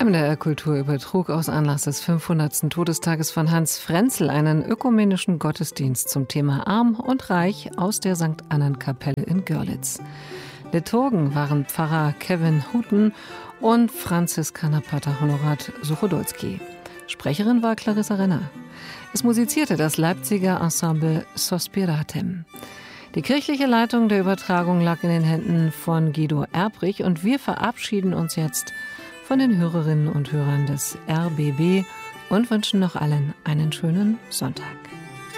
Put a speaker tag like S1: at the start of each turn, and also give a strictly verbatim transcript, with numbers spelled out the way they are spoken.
S1: M D R Kultur übertrug aus Anlass des fünfhundertsten Todestages von Hans Frenzel einen ökumenischen Gottesdienst zum Thema Arm und Reich aus der Sankt Annenkapelle in Görlitz. Liturgen waren Pfarrer Kevin Huten und Franziskanerpater Honorat Suchodolski. Sprecherin war Clarissa Renner. Es musizierte das Leipziger Ensemble Sospiratem. Die kirchliche Leitung der Übertragung lag in den Händen von Guido Erbrich und wir verabschieden uns jetzt von den Hörerinnen und Hörern des R B B und wünschen noch allen einen schönen Sonntag.